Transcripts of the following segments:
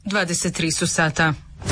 23 su sata.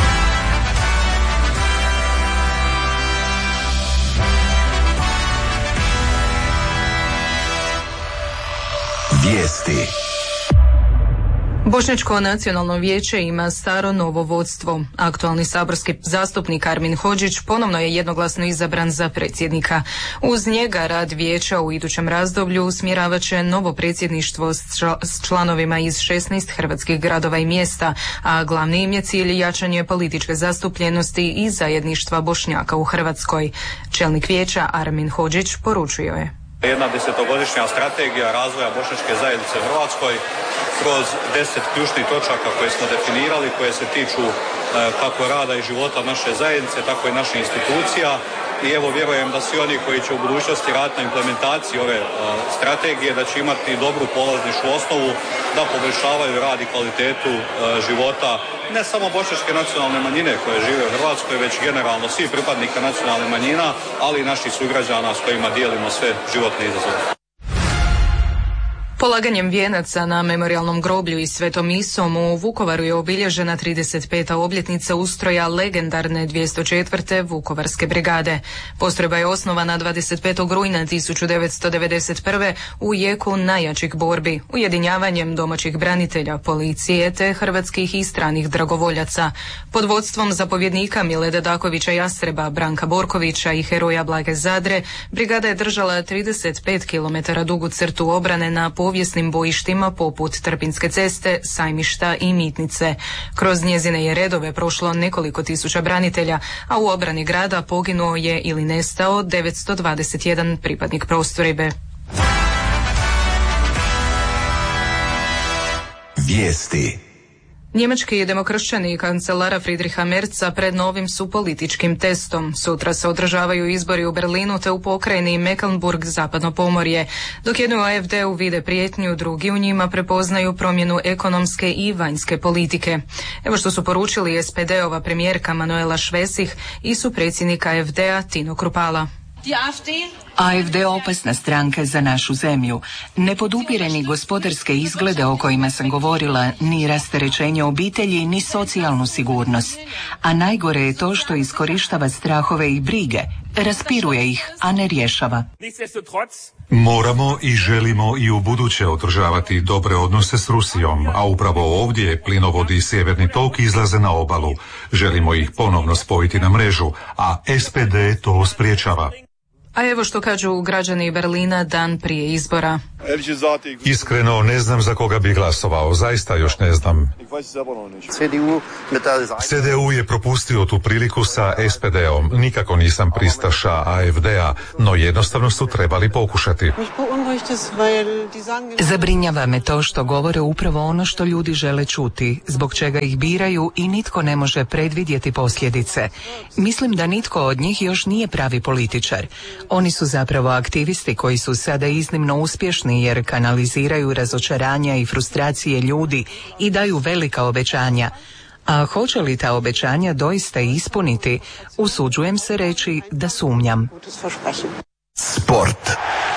Vijesti. Bošnjačko nacionalno vijeće ima staro novo vodstvo. Aktualni saborski zastupnik Armin Hodžić ponovno je jednoglasno izabran za predsjednika. Uz njega rad vijeća u idućem razdoblju usmjeravat će novo predsjedništvo s članovima iz 16 hrvatskih gradova i mjesta, a glavni im je cilj jačanje političke zastupljenosti i zajedništva Bošnjaka u Hrvatskoj. Čelnik vijeća Armin Hodžić poručio je: Jedna desetogodišnja strategija razvoja bošnjačke zajednice u Hrvatskoj kroz 10 ključnih točaka koje smo definirali, koje se tiču kako rada i života naše zajednice, tako i naših institucija. I evo, vjerujem da svi oni koji će u budućnosti raditi na implementaciji ove strategije, da će imati dobru polazničku osnovu da poboljšavaju rad i kvalitetu života ne samo bošnjačke nacionalne manjine koje žive u Hrvatskoj, već generalno svih pripadnika nacionalnih manjina, ali i naših sugrađana s kojima dijelimo sve životne izazove. Polaganjem vijenaca na memorijalnom groblju i svetom misom u Vukovaru je obilježena 35. obljetnica ustroja legendarne 204. Vukovarske brigade. Postrojba je osnovana 25. rujna 1991. u jeku najjačih borbi, ujedinjavanjem domaćih branitelja, policije te hrvatskih i stranih dragovoljaca. Pod vodstvom zapovjednika Mileda Dakovića Jastreba, Branka Borkovića i heroja Blage Zadre, brigada je držala 35 km dugu crtu obrane na povijesnim bojištima poput Trpinjske ceste, Sajmišta i Mitnice. Kroz njezine je redove prošlo nekoliko tisuća branitelja, a u obrani grada poginuo je ili nestao 921 pripadnik postrojbe. Vijesti. Njemački demokršćani kancelara Friedricha Merza pred novim su političkim testom. Sutra se održavaju izbori u Berlinu te u pokrajini Mecklenburg zapadno pomorje. Dok jedni u AfD-u vide prijetnju, drugi u njima prepoznaju promjenu ekonomske i vanjske politike. Evo što su poručili SPD-ova premijerka Manuela Schwesig i supredsjednik AfD-a Tino Kruppala. AfD opasna stranka za našu zemlju. Ne podupire ni gospodarske izglede o kojima sam govorila, ni rasterećenje obitelji, ni socijalnu sigurnost. A najgore je to što iskorištava strahove i brige, raspiruje ih, a ne rješava. Moramo i želimo i u buduće održavati dobre odnose s Rusijom, a upravo ovdje plinovodi Sjeverni tok izlaze na obalu. Želimo ih ponovno spojiti na mrežu, a SPD to spriječava. A evo što kažu građani Berlina dan prije izbora. Iskreno ne znam za koga bi glasovao, zaista još ne znam. CDU je propustio tu priliku sa SPD-om. Nikako nisam pristaša AfD-a, no jednostavno su trebali pokušati. Zabrinjava me to što govore upravo ono što ljudi žele čuti, zbog čega ih biraju i nitko ne može predvidjeti posljedice. Mislim da nitko od njih još nije pravi političar. Oni su zapravo aktivisti koji su sada iznimno uspješni jer kanaliziraju razočaranja i frustracije ljudi i daju velika obećanja. A hoće li ta obećanja doista ispuniti, usuđujem se reći da sumnjam. Sport.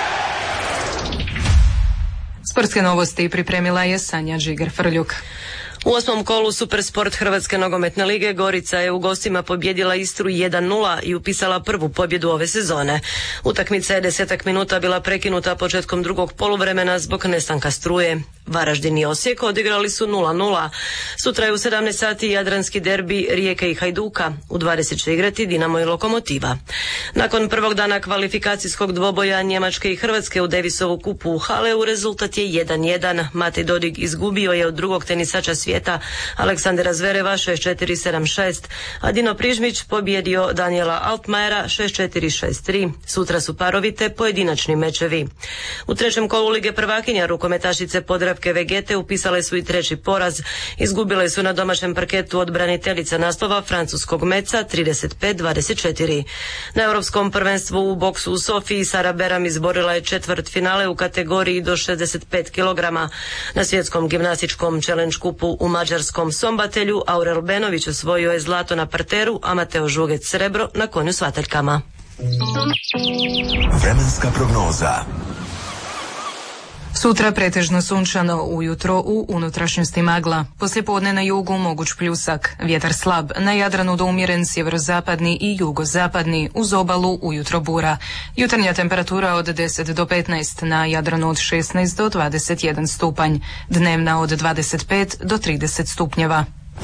Sportske novosti pripremila je Sanja Žiger-Frljuk. U 8. kolu Supersport Hrvatske nogometne lige Gorica je u gostima pobjedila Istru 1-0 i upisala prvu pobjedu ove sezone. Utakmica je 10 minuta bila prekinuta početkom drugog poluvremena zbog nestanka struje. Varaždin i Osijek odigrali su 0-0. Sutra je u 17 sati jadranski derbi Rijeke i Hajduka. U 20 će igrati Dinamo i Lokomotiva. Nakon prvog dana kvalifikacijskog dvoboja Njemačke i Hrvatske u Davisovu kupu u Haleu rezultat je 1-1. Matej Dodig izgubio je od drugog tenisača svijeta Aleksandra Zvereva 6-4-7-6, a Dino Prižmić pobjedio Daniela Altmajera 6-4-6-3. Sutra su parovite pojedinačni mečevi. U trećem kolu Lige prvakinja rukometašice Podravke Vegete upisale su i treći poraz. Izgubile su na domaćem parketu od braniteljica naslova francuskog Meca 35-24. Na europskom prvenstvu u boksu u Sofiji Sara Beram izborila je četvrtfinale u kategoriji do 65 kg. Na svjetskom gimnastičkom challenge kupu u mađarskom Sombatelju Aurel Benović osvojio je zlato na parteru, a Mateo Žugec srebro na konju s vataljkama. Vremenska prognoza. Sutra pretežno sunčano, ujutro u unutrašnjosti magla. Poslijepodne na jugu moguć pljusak, vjetar slab, na Jadranu do umjeren sjeverozapadni i jugozapadni, uz obalu ujutro bura. Jutarnja temperatura od 10 do 15, na Jadranu od 16 do 21 stupanj, dnevna od 25 do 30 stupnjeva.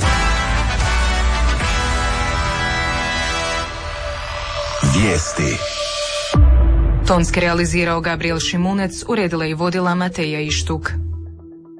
Vijesti. Tonski realizirao Gabriel Šimunec, uredila i vodila Mateja Ištuk.